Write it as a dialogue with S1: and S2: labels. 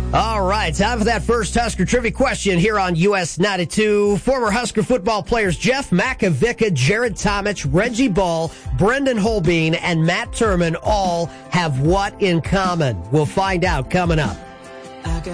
S1: All right, time for that first Husker trivia question here on US 92. Former Husker football players Jeff Makovica, Jared Tomich, Reggie Ball, Brendan Holbein, and Matt Turman all have what in common? We'll find out coming up.